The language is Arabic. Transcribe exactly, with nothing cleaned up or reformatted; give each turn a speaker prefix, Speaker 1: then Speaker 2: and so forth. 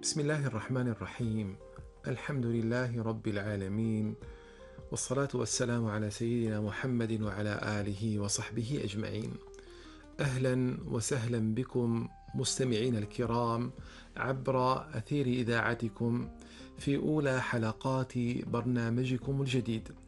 Speaker 1: بسم الله الرحمن الرحيم. الحمد لله رب العالمين، والصلاة والسلام على سيدنا محمد وعلى آله وصحبه أجمعين. أهلا وسهلا بكم مستمعين الكرام عبر أثير إذاعتكم في أولى حلقات برنامجكم الجديد